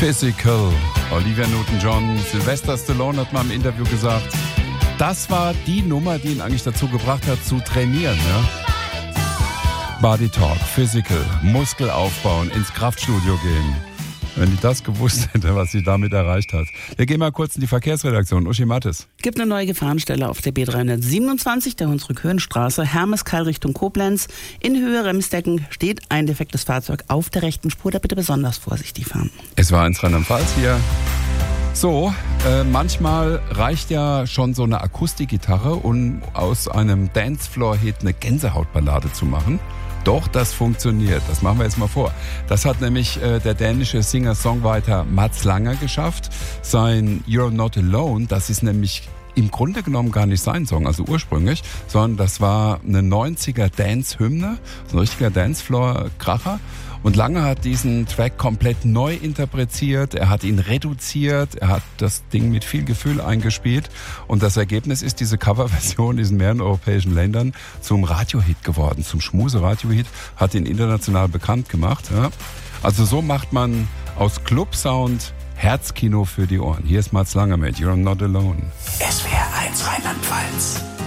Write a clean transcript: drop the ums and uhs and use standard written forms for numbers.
Physical. Olivia Newton-John, Sylvester Stallone hat mal im Interview gesagt, das war die Nummer, die ihn eigentlich dazu gebracht hat, zu trainieren. Ja? Body Talk, Physical, Muskel aufbauen, ins Kraftstudio gehen. Wenn die das gewusst hätte, was sie damit erreicht hat. Wir gehen mal kurz in die Verkehrsredaktion. Uschi Mattes. Gibt eine neue Gefahrenstelle auf der B327, der Hunsrück-Höhenstraße, Hermeskeil Richtung Koblenz. In Höhe Remsdecken steht ein defektes Fahrzeug auf der rechten Spur. Da bitte besonders vorsichtig fahren. Es war ins Rheinland-Pfalz hier. So, manchmal reicht ja schon so eine Akustikgitarre, um aus einem Dancefloor-Hit eine Gänsehautballade zu machen. Doch, das funktioniert. Das machen wir jetzt mal vor. Das hat nämlich der dänische Singer-Songwriter Mats Langer geschafft. Sein You're Not Alone, das ist nämlich im Grunde genommen gar nicht sein Song, also ursprünglich, sondern das war eine 90er Dance-Hymne, so ein richtiger Dancefloor-Kracher. Und Langer hat diesen Track komplett neu interpretiert, er hat ihn reduziert, er hat das Ding mit viel Gefühl eingespielt und das Ergebnis ist diese Coverversion in mehreren europäischen Ländern zum Radiohit geworden, zum Schmuse-Radiohit, hat ihn international bekannt gemacht. Ja. Also so macht man aus Clubsound Herzkino für die Ohren. Hier ist Mats Langer mit You're Not Alone. SWR 1 Rheinland-Pfalz.